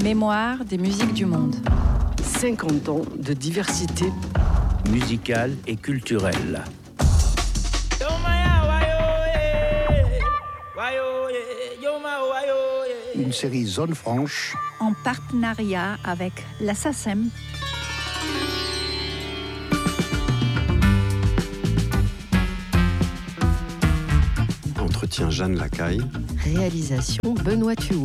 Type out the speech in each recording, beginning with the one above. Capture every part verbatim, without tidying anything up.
Mémoire des musiques du monde. cinquante ans de diversité musicale et culturelle. Une série Zone Franche En partenariat avec la S A C E M. Entretien Jeanne Lacaille. Réalisation Benoît Thuot.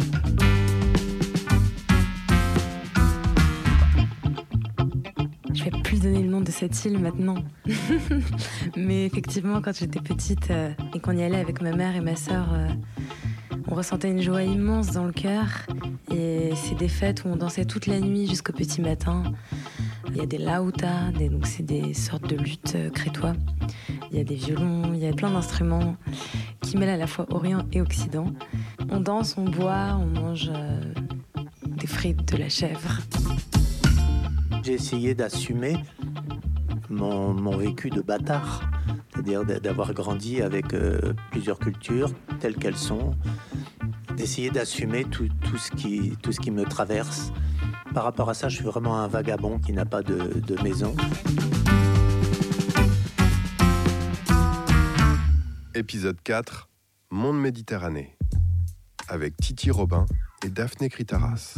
Je vais plus donner le nom de cette île maintenant. Mais effectivement, quand j'étais petite euh, et qu'on y allait avec ma mère et ma sœur, euh, on ressentait une joie immense dans le cœur. Et c'est des fêtes où on dansait toute la nuit jusqu'au petit matin. Il y a des lautas, des, donc c'est des sortes de luttes euh, crétois. Il y a des violons, il y a plein d'instruments qui mêlent à la fois Orient et Occident. On danse, on boit, on mange euh, des frites, de la chèvre. J'ai essayé d'assumer mon, mon vécu de bâtard, c'est-à-dire d'avoir grandi avec euh, plusieurs cultures telles qu'elles sont, d'essayer d'assumer tout, tout, ce qui, tout ce qui me traverse. Par rapport à ça, je suis vraiment un vagabond qui n'a pas de, de maison. Épisode quatre, Monde Méditerranée, avec Titi Robin et Daphné Critaras.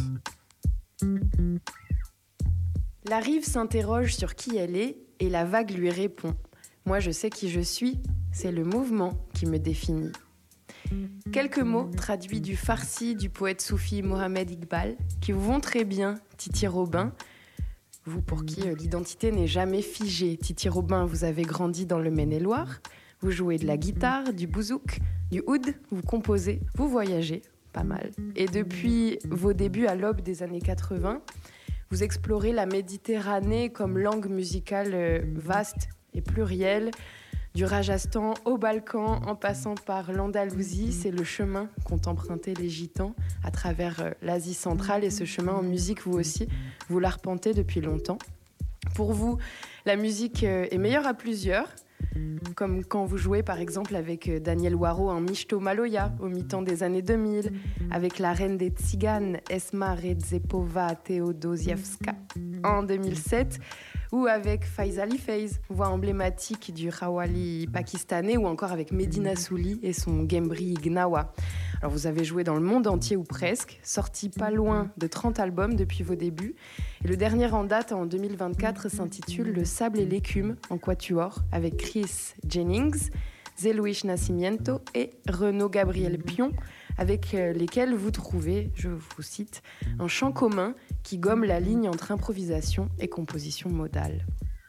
La rive s'interroge sur qui elle est et la vague lui répond. Moi, je sais qui je suis, c'est le mouvement qui me définit. Quelques mots traduits du farsi du poète soufi Mohamed Iqbal qui vous vont très bien, Titi Robin. Vous pour qui l'identité n'est jamais figée. Titi Robin, vous avez grandi dans le Maine-et-Loire. Vous jouez de la guitare, du bouzouk, du oud, vous composez, vous voyagez, pas mal. Et depuis vos débuts à l'aube des années quatre-vingts, vous explorez la Méditerranée comme langue musicale vaste et plurielle. Du Rajasthan au Balkan, en passant par l'Andalousie, c'est le chemin qu'ont emprunté les Gitans à travers l'Asie centrale. Et ce chemin en musique, vous aussi, vous l'arpentez depuis longtemps. Pour vous, la musique est meilleure à plusieurs, comme quand vous jouez par exemple avec Daniel Waro en Michto Maloya au mi-temps des années deux mille, avec la reine des Tziganes Esma Redzepova Teodosievska en deux mille sept, ou avec Faiz Ali Faiz, voix emblématique du Rawali pakistanais, ou encore avec Medina Souli et son Gembri Gnawa. Alors vous avez joué dans le monde entier ou presque, sorti pas loin de trente albums depuis vos débuts, et le dernier en date en deux mille vingt-quatre s'intitule Le Sable et l'écume en quatuor avec Chris Jennings, Zé-Luis Nascimento et Renaud Gabriel Pion, avec lesquels vous trouvez, je vous cite, un chant commun qui gomme la ligne entre improvisation et composition modale.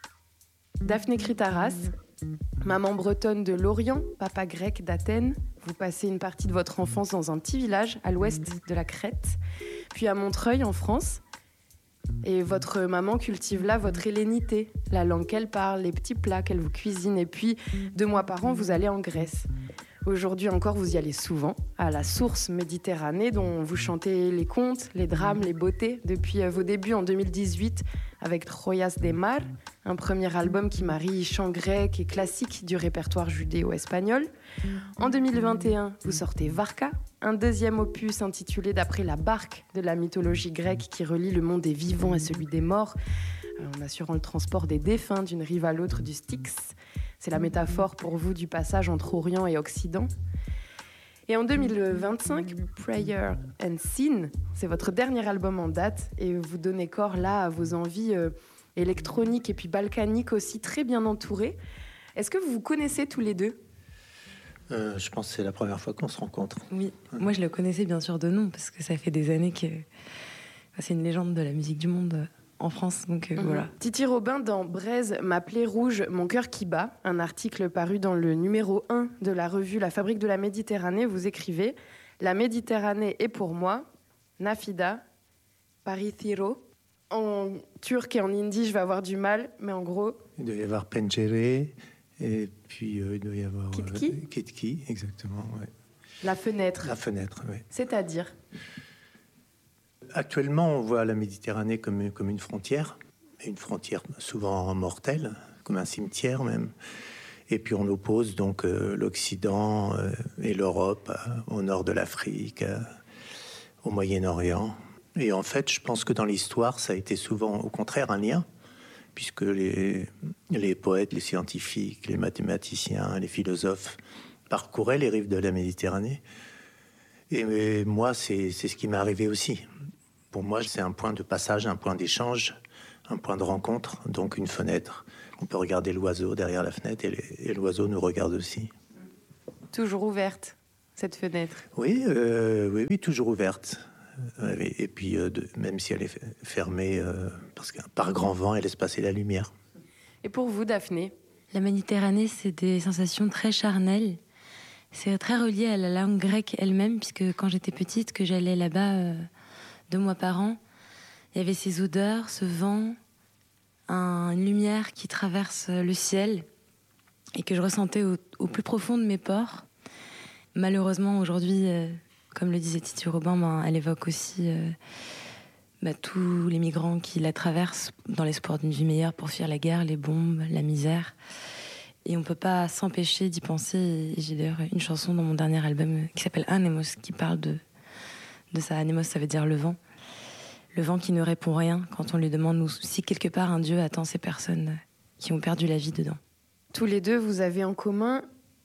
Daphné Critaras, maman bretonne de Lorient, papa grec d'Athènes, vous passez une partie de votre enfance dans un petit village à l'ouest de la Crète, puis à Montreuil en France. Et votre maman cultive là votre hellénité, la langue qu'elle parle, les petits plats qu'elle vous cuisine. Et puis, deux mois par an, vous allez en Grèce. Aujourd'hui encore, vous y allez souvent, à la source Méditerranée, dont vous chantez les contes, les drames, les beautés, depuis vos débuts en deux mille dix-huit, avec Troyas de Mar, un premier album qui marie chant grec et classique du répertoire judéo-espagnol. En deux mille vingt et un, vous sortez Varka, un deuxième opus intitulé d'après la barque de la mythologie grecque qui relie le monde des vivants et celui des morts, en assurant le transport des défunts d'une rive à l'autre du Styx. C'est la métaphore pour vous du passage entre Orient et Occident. Et en deux mille vingt-cinq, Prayer and Sin, c'est votre dernier album en date et vous donnez corps là à vos envies euh, électroniques et puis balkaniques aussi, très bien entourées. Est-ce que vous vous connaissez tous les deux ? euh, Je pense que c'est la première fois qu'on se rencontre. Oui, ouais. Moi je le connaissais bien sûr de nom parce que ça fait des années que c'est une légende de la musique du monde en France, donc euh, mmh. voilà. Titi Robin dans Braise, ma plaie rouge, mon cœur qui bat, un article paru dans le numéro un de la revue La Fabrique de la Méditerranée, vous écrivez « La Méditerranée est pour moi, Nafida, Parithiro ». En turc et en hindi, je vais avoir du mal, mais en gros... Il doit y avoir Pencere, et puis euh, il doit y avoir... Kitki euh, Kitki, exactement, ouais. La fenêtre. La fenêtre, oui. C'est-à-dire ? Actuellement, on voit la Méditerranée comme, comme une frontière, une frontière souvent mortelle, comme un cimetière même. Et puis on oppose donc euh, l'Occident euh, et l'Europe euh, au nord de l'Afrique, euh, au Moyen-Orient. Et en fait, je pense que dans l'histoire, ça a été souvent au contraire un lien, puisque les, les poètes, les scientifiques, les mathématiciens, les philosophes parcouraient les rives de la Méditerranée. Et moi, c'est, c'est ce qui m'est arrivé aussi. Pour moi, c'est un point de passage, un point d'échange, un point de rencontre, donc une fenêtre. On peut regarder l'oiseau derrière la fenêtre et, et l'oiseau nous regarde aussi. Toujours ouverte, cette fenêtre. Oui, euh, oui, oui, toujours ouverte. Et puis, euh, de, même si elle est fermée, euh, parce que par grand vent, elle laisse passer la lumière. Et pour vous, Daphné? La Méditerranée, c'est des sensations très charnelles. C'est très relié à la langue grecque elle-même, puisque quand j'étais petite, que j'allais là-bas euh, deux mois par an, il y avait ces odeurs, ce vent, un, une lumière qui traverse le ciel et que je ressentais au, au plus profond de mes pores. Malheureusement, aujourd'hui, euh, comme le disait Titi Robin, ben, elle évoque aussi euh, bah, tous les migrants qui la traversent dans l'espoir d'une vie meilleure pour fuir la guerre, les bombes, la misère. Et on peut pas s'empêcher d'y penser. Et j'ai d'ailleurs une chanson dans mon dernier album qui s'appelle Anemos, qui parle de, de ça. Anemos, ça veut dire le vent. Le vent qui ne répond rien quand on lui demande si quelque part un Dieu attend ces personnes qui ont perdu la vie dedans. Tous les deux, vous avez en commun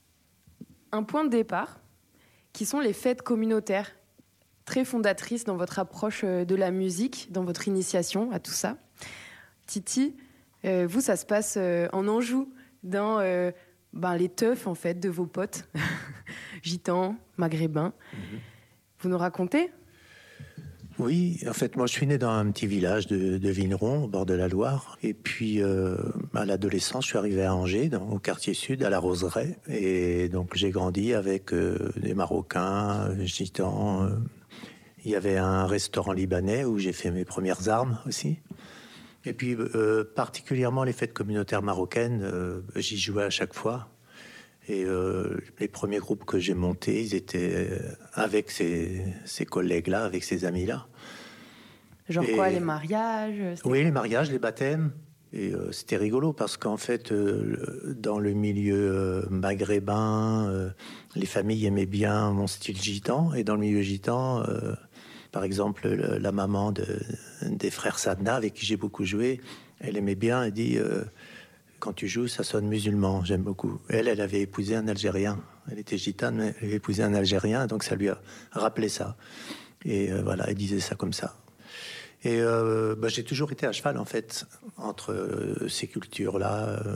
un point de départ, qui sont les fêtes communautaires, très fondatrices dans votre approche de la musique, dans votre initiation à tout ça. Titi, euh, vous, ça se passe euh, en Anjou, dans euh, ben, les teufs, en fait, de vos potes, gitans, maghrébins. Mm-hmm. Vous nous racontez ? Oui, en fait, moi, je suis né dans un petit village de, de Vigneron, au bord de la Loire. Et puis, euh, à l'adolescence, je suis arrivé à Angers, dans, au quartier sud, à la Roseraie. Et donc, j'ai grandi avec euh, des Marocains, gitans. Euh, il y avait un restaurant libanais où j'ai fait mes premières armes aussi. Et puis, euh, particulièrement les fêtes communautaires marocaines, euh, j'y jouais à chaque fois. Et euh, les premiers groupes que j'ai montés, ils étaient avec ces, ces collègues-là, avec ces amis-là. Genre et, quoi, les mariages? Oui, les mariages, les baptêmes. Et euh, c'était rigolo parce qu'en fait, euh, dans le milieu euh, maghrébin, euh, les familles aimaient bien mon style gitan. Et dans le milieu gitan, euh, par exemple, le, la maman de, des frères Sadna, avec qui j'ai beaucoup joué, elle aimait bien, elle dit... Euh, quand tu joues, ça sonne musulman, j'aime beaucoup. Elle, elle avait épousé un Algérien. Elle était gitane, mais elle avait épousé un Algérien, donc ça lui a rappelé ça. Et euh, voilà, elle disait ça comme ça. Et euh, bah, j'ai toujours été à cheval, en fait, entre euh, ces cultures-là, euh,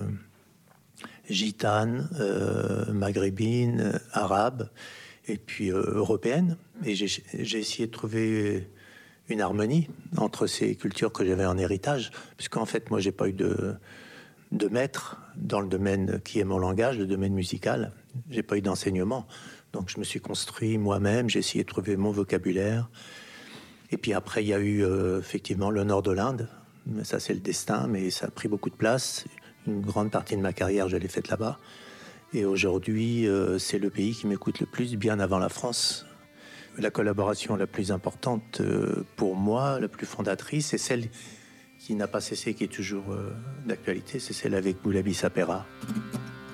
gitanes, euh, maghrébines, arabes, et puis euh, européennes. Et j'ai, j'ai essayé de trouver une harmonie entre ces cultures que j'avais en héritage, puisqu'en fait, moi, j'ai pas eu de... de maître dans le domaine qui est mon langage, le domaine musical. J'ai pas eu d'enseignement, donc je me suis construit moi-même. J'ai essayé de trouver mon vocabulaire. Et puis après, il y a eu euh, effectivement le nord de l'Inde. Mais ça, c'est le destin, mais ça a pris beaucoup de place. Une grande partie de ma carrière, je l'ai faite là-bas. Et aujourd'hui, euh, c'est le pays qui m'écoute le plus, bien avant la France. La collaboration la plus importante euh, pour moi, la plus fondatrice, c'est celle qui n'a pas cessé, qui est toujours euh, d'actualité, c'est celle avec Boulabi Sapera.